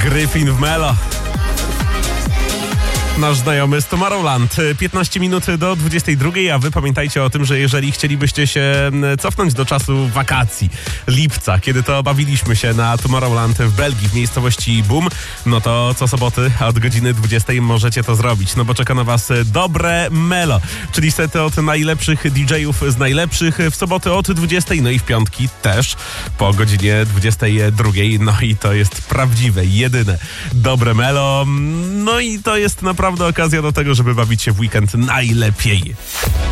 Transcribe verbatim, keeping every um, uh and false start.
Gryfin w Melo. Nasz znajomy z Tomorrowland. piętnaście minut do dwudziestej drugiej, a wy pamiętajcie o tym, że jeżeli chcielibyście się cofnąć do czasu wakacji, lipca, kiedy to bawiliśmy się na Tomorrowland w Belgii, w miejscowości Boom, no to co soboty od godziny dwudziestej możecie to zrobić, no bo czeka na was dobre Melo, czyli sety od najlepszych D J-ów z najlepszych w soboty od dwudziestej, no i w piątki też po godzinie dwudziestej drugiej, no i to jest prawdziwe, jedyne dobre Melo, no i to jest naprawdę okazja do tego, żeby bawić się w weekend najlepiej.